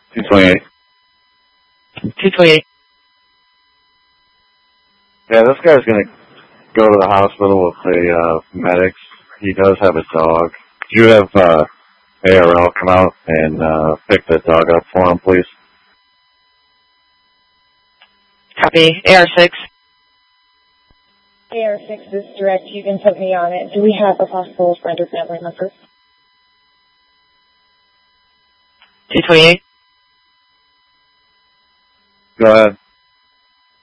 228. 228. Yeah, this guy's gonna go to the hospital with the medics. He does have a dog. Could you have ARL come out and pick the dog up for him, please? Copy. AR6. AR6 is direct. You can put me on it. Do we have a possible friend or family member? 228. Go ahead.